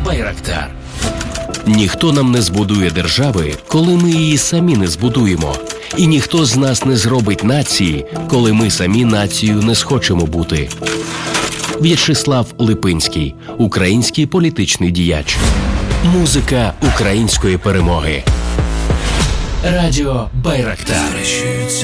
Байрактар. Ніхто нам не збудує держави, коли ми її самі не збудуємо. І ніхто з нас не зробить нації, коли ми самі нацією не схочемо бути. В'ячеслав Липинський, український політичний діяч. Музика української перемоги. Радіо Байрактар.